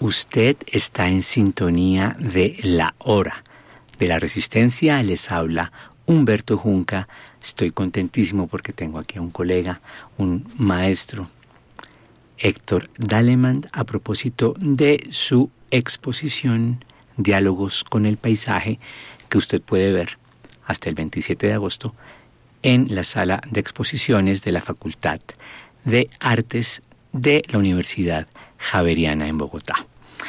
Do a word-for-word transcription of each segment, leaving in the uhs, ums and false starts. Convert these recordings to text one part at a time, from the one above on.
Usted está en sintonía de La Hora. De la Resistencia les habla Humberto Junca. Estoy contentísimo porque tengo aquí a un colega, un maestro, Héctor Daleman, a propósito de su exposición Diálogos con el Paisaje, que usted puede ver hasta el veintisiete de agosto en la sala de exposiciones de la Facultad de Artes de la Universidad Javeriana en Bogotá.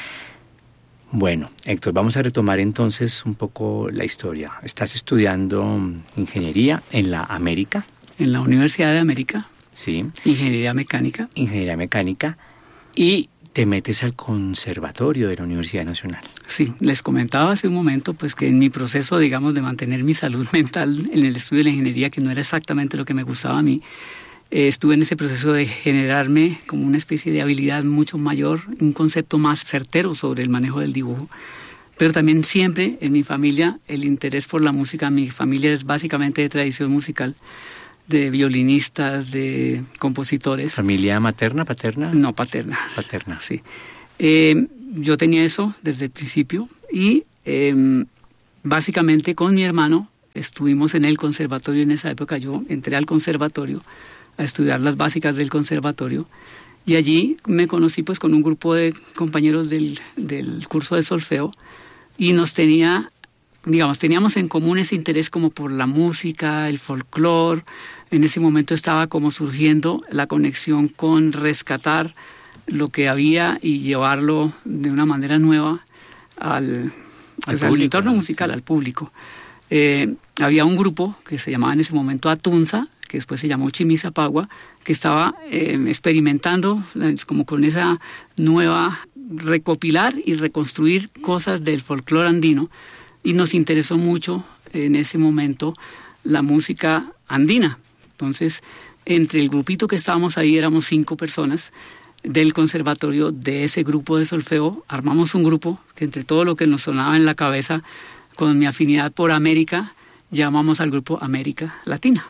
Bueno, Héctor, vamos a retomar entonces un poco la historia. Estás estudiando ingeniería en la América. En la Universidad de América. Sí. Ingeniería mecánica. Ingeniería mecánica. Y te metes al Conservatorio de la Universidad Nacional. Sí, les comentaba hace un momento pues que en mi proceso, digamos, de mantener mi salud mental en el estudio de la ingeniería, que no era exactamente lo que me gustaba a mí, eh, estuve en ese proceso de generarme como una especie de habilidad mucho mayor, un concepto más certero sobre el manejo del dibujo. Pero también siempre en mi familia el interés por la música, mi familia es básicamente de tradición musical, de violinistas, de compositores. ¿Familia materna, paterna? No, paterna. Paterna. Sí. Eh, yo tenía eso desde el principio y eh, básicamente con mi hermano estuvimos en el conservatorio en esa época. Yo entré al conservatorio a estudiar las básicas del conservatorio y allí me conocí pues con un grupo de compañeros del, del curso de solfeo y nos tenía, digamos, teníamos en común ese interés como por la música, el folclore. En ese momento estaba como surgiendo la conexión con rescatar lo que había y llevarlo de una manera nueva al, pues, al, al entorno musical, sí. Al público. Eh, había un grupo que se llamaba en ese momento Atunza, que después se llamó Chimisapagua, que estaba eh, experimentando como con esa nueva recopilar y reconstruir cosas del folclore andino, y nos interesó mucho en ese momento la música andina. Entonces, entre el grupito que estábamos ahí, éramos cinco personas del conservatorio, de ese grupo de solfeo, armamos un grupo que entre todo lo que nos sonaba en la cabeza, con mi afinidad por América, llamamos al grupo América Latina.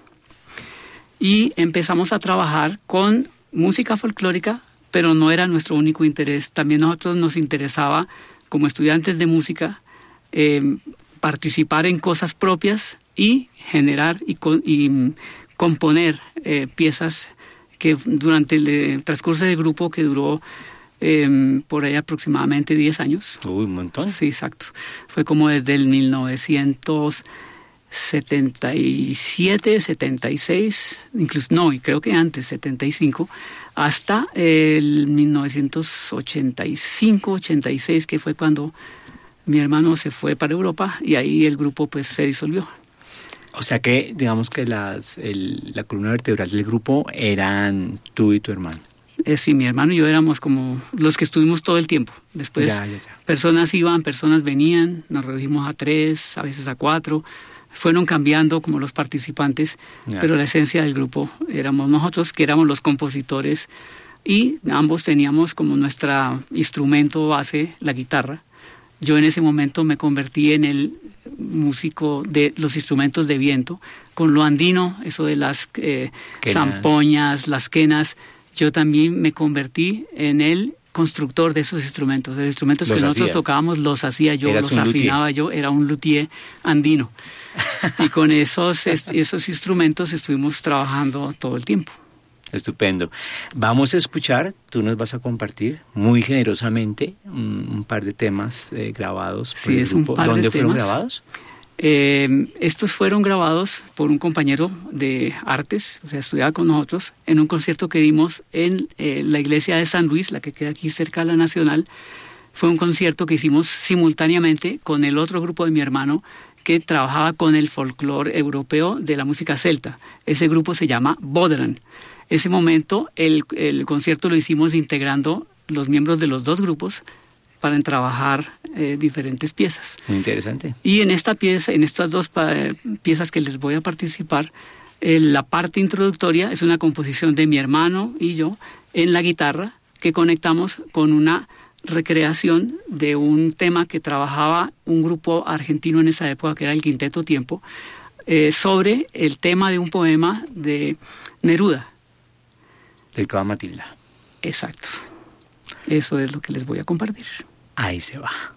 Y empezamos a trabajar con música folclórica, pero no era nuestro único interés. También a nosotros nos interesaba, como estudiantes de música, eh, participar en cosas propias y generar y, co- y componer eh, piezas que durante el eh, transcurso del grupo, que duró eh, por ahí aproximadamente diez años. Uy, un montón. Sí, exacto. Fue como desde el mil novecientos setenta y siete, setenta y seis, incluso no, y creo que antes, setenta y cinco, hasta el mil novecientos ochenta y cinco, ochenta y seis, que fue cuando mi hermano se fue para Europa y ahí el grupo pues se disolvió. O sea que, digamos que las, el, la columna vertebral del grupo eran tú y tu hermano. Eh, sí, mi hermano y yo éramos como los que estuvimos todo el tiempo. Después ya, ya, ya. Personas iban, personas venían, nos redujimos a tres, a veces a cuatro. Fueron cambiando como los participantes, ya. Pero la esencia del grupo éramos nosotros, que éramos los compositores, y ambos teníamos como nuestro instrumento base la guitarra. Yo en ese momento me convertí en el músico de los instrumentos de viento, con lo andino, eso de las eh, zampoñas, las quenas. Yo también me convertí en el constructor de esos instrumentos. Los instrumentos los que nosotros hacía. tocábamos los hacía yo, Eras los afinaba luthier. yo, era un luthier andino. Y con esos, esos instrumentos estuvimos trabajando todo el tiempo. Estupendo. Vamos a escuchar, tú nos vas a compartir muy generosamente un, un par de temas eh, grabados por sí, el es grupo. Un par ¿Dónde de fueron temas. grabados? Eh, estos fueron grabados por un compañero de artes, o sea, estudiaba con nosotros, en un concierto que dimos en eh, la iglesia de San Luis, la que queda aquí cerca de la Nacional. Fue un concierto que hicimos simultáneamente con el otro grupo de mi hermano, que trabajaba con el folclore europeo de la música celta. Ese grupo se llama Bodran. Ese momento, el, el concierto lo hicimos integrando los miembros de los dos grupos para trabajar eh, diferentes piezas. Muy interesante. Y en esta pieza, en estas dos pa- piezas que les voy a participar, eh, la parte introductoria es una composición de mi hermano y yo en la guitarra, que conectamos con una recreación de un tema que trabajaba un grupo argentino en esa época, que era el Quinteto Tiempo, eh, sobre el tema de un poema de Neruda. Dedicado a Matilda. Exacto. Eso es lo que les voy a compartir. Ahí se va.